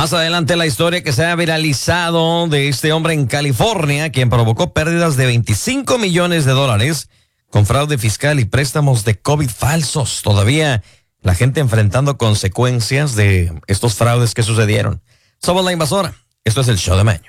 Más adelante la historia que se ha viralizado de este hombre en California, quien provocó pérdidas de $25 millones con fraude fiscal y préstamos de COVID falsos. Todavía la gente enfrentando consecuencias de estos fraudes que sucedieron. Somos La Invasora. Esto es el show de Maño.